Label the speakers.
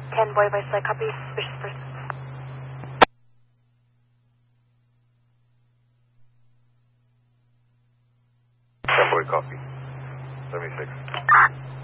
Speaker 1: 10 Boy by Slide, copy, suspicious person.
Speaker 2: 10 Boy, copy. 76.